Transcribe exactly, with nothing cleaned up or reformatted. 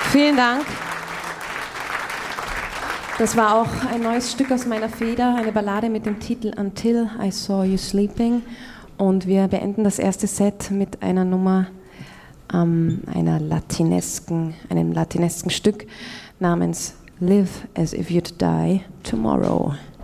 Vielen Dank. Das war auch ein neues Stück aus meiner Feder, eine Ballade mit dem Titel Until I Saw You Sleeping. Und wir beenden das erste Set mit einer Nummer, ähm, einer latinesken, einem latinesken Stück namens Live as if you'd die tomorrow.